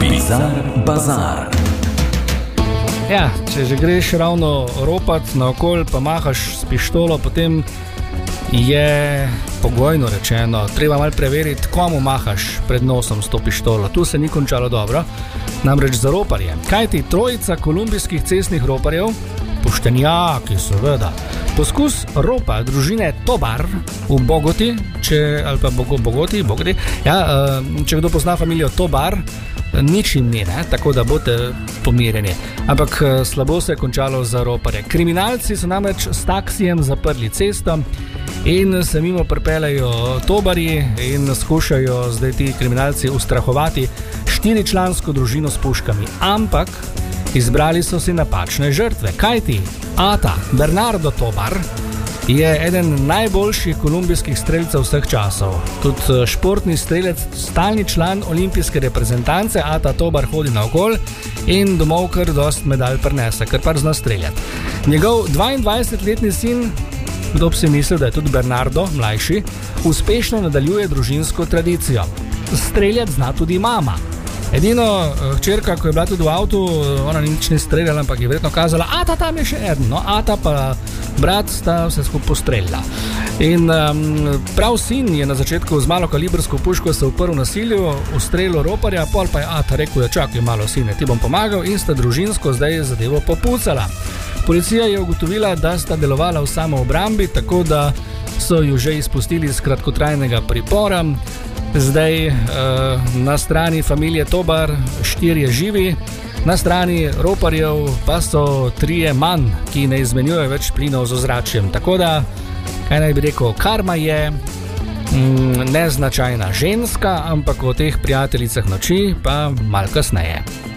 Bizar Bazar. Ja, če že greš ravno ropat naokol, pa mahaš s pištolo, potem je pogojno rečeno treba malo preveriti, komu mahaš pred nosom s to pištolo. Tu se ni končalo dobro, namreč za roparje. Kajti trojica kolumbijskih cestnih roparjev, poštenjaki seveda, poskus ropa družine Tobar v Bogoti, če kdo pozna familijo Tobar, nič jim ni, tako da boste pomirjeni. Ampak slabo se je končalo za roparje. Kriminalci so namreč s taksijem zaprli cesto in se mimo pripeljajo tobarji in skušajo zdaj ti kriminalci ustrahovati 4-člansko družino s puškami. Ampak izbrali so si napačne žrtve. Kajti ata Bernardo Tobar je eden najboljših kolumbijskih strelcev vseh časov. Tudi športni strelec, stalni član olimpijske reprezentance, ata Tobar hodi naokol in domov kar dost medalj prinese, ker par zna streljati. Njegov 22-letni sin, kdo bi si mislil, da je tudi Bernardo, mlajši, uspešno nadaljuje družinsko tradicijo. Streljati zna tudi mama. Edino hčerka, ko je bila tudi v avtu, ona nič ne streljala, ampak je verjetno kazala, ata, tam je še eden, no, ata pa brat sta vse skupaj postreljala. In prav sin je na začetku z malokalibrsko puško se uprl nasilju, ustrelil roparja, pol pa je ata rekel, čakaj malo sine, ti bom pomagal, in sta družinsko zdaj zadevo popucala. Policija je ugotovila, da sta delovala v samoobrambi, tako da so ju že izpustili iz kratkotrajnega pripora. Zdaj na strani familije Tobar 4 živi, na strani roparjev pa so 3 manj, ki ne izmenjujejo več plinov z ozračjem. Tako da, kaj naj bi rekel, karma je neznačajna ženska, ampak o teh prijateljicah noči pa malo kasneje.